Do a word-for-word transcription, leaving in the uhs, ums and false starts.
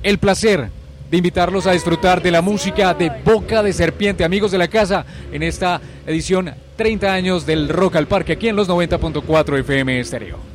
el placer de invitarlos a disfrutar de la música de Boca de Serpiente, amigos de la casa, en esta edición treinta años del Rock al Parque, aquí en los noventa punto cuatro F M Estéreo.